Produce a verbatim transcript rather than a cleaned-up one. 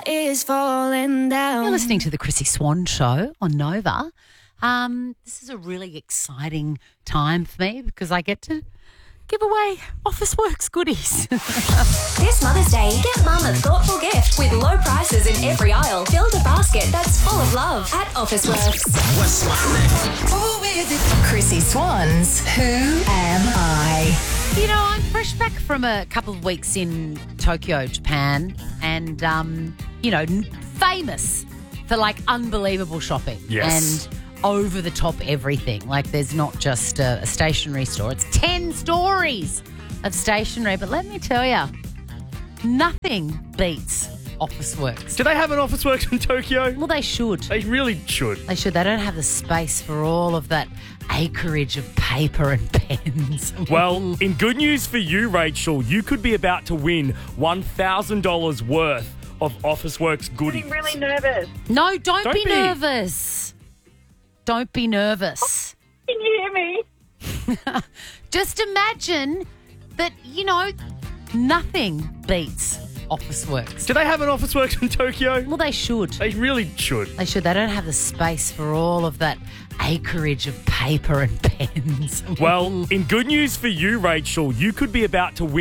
is falling down. You're listening to the Chrissy Swan Show on Nova. Um, this is a really exciting time for me because I get to give away Officeworks goodies. This Mother's Day, get Mum a thoughtful gift with low prices in every aisle. Build a basket that's full of love at Officeworks. What's my name? Who is it? Chrissy Swan's Who Am I? You know, I'm fresh back from a couple of weeks in Tokyo, Japan, and, um, you know, n- famous for, like, unbelievable shopping. Yes. And over-the-top everything. Like, there's not just a, a stationery store. It's ten stories of stationery. But let me tell you, nothing beats Officeworks. Do they have an Officeworks in Tokyo? Well, they should. They really should. They should. They don't have the space for all of that acreage of paper and pens. Well, in good news for you, Rachel, you could be about to win one thousand dollars worth of Officeworks goodies. I'm really nervous. No, don't, Don't be, be. nervous. Don't be nervous. Can you hear me? Just imagine that, you know, nothing beats Officeworks. Do they have an Officeworks in Tokyo? Well, they should. They really should. They should. They don't have the space for all of that acreage of paper and pens. Well, in good news for you, Rachel, you could be about to win